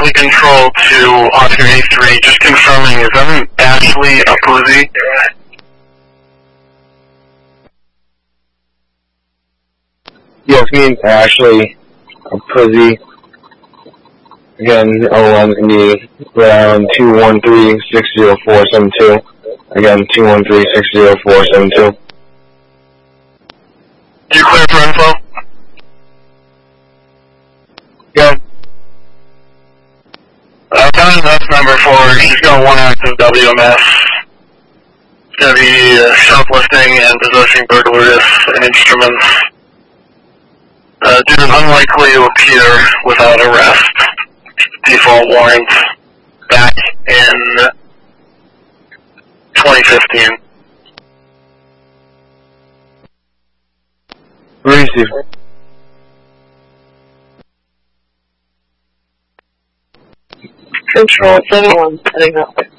Charlie Control to Oscar A3, just confirming, is that an Ashley Apuzzi? Yes, me and Ashley Apuzzi. Again, OLM's going to be around 213-60472. Again, 213-60472. Do you clear for info? Yeah. Found an F number for her. She's got one active WMS. It's going to be shoplifting and possessing burglarious instruments. Due to unlikely to appear without arrest. Default warrant back in 2015. Receive. Control 71, setting up.